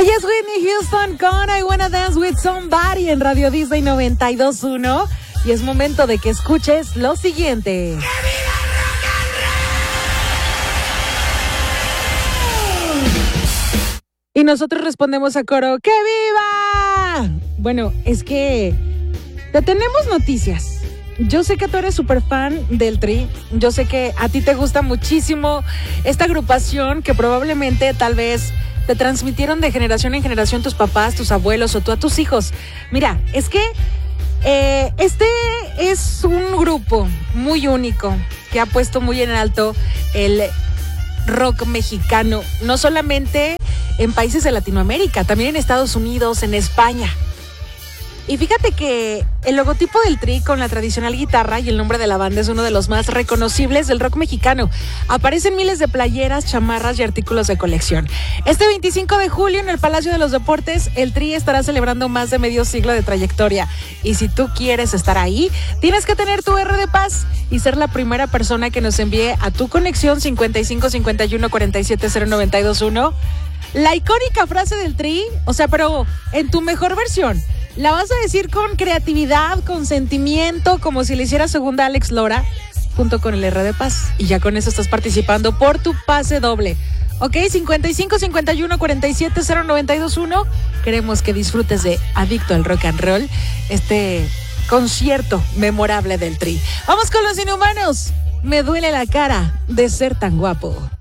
Ella es Whitney Houston con I Wanna Dance With Somebody en Radio Disney 92.1 y es momento de que escuches lo siguiente. Y nosotros respondemos a coro, ¡que viva! Bueno, es que te tenemos noticias. Yo sé que tú eres súper fan del Tri. Yo sé que a ti te gusta muchísimo esta agrupación que probablemente tal vez te transmitieron de generación en generación tus papás, tus abuelos o tú a tus hijos. Mira, es que este es un grupo muy único que ha puesto muy en alto el rock mexicano, no solamente en países de Latinoamérica, también en Estados Unidos, en España. Y fíjate que el logotipo del Tri con la tradicional guitarra y el nombre de la banda es uno de los más reconocibles del rock mexicano. Aparecen miles de playeras, chamarras y artículos de colección. Este 25 de julio en el Palacio de los Deportes, el Tri estará celebrando más de medio siglo de trayectoria. Y si tú quieres estar ahí, tienes que tener tu R de paz y ser la primera persona que nos envíe a tu conexión 55 51 47 0921 la icónica frase del Tri, o sea, pero en tu mejor versión. La vas a decir con creatividad, con sentimiento, como si le hiciera segunda a Alex Lora, junto con el R de Paz. Y ya con eso estás participando por tu pase doble. Ok, 55 51 47 0921. Queremos que disfrutes de Adicto al Rock and Roll, este concierto memorable del Tri. Vamos con los Inhumanos. Me duele la cara de ser tan guapo.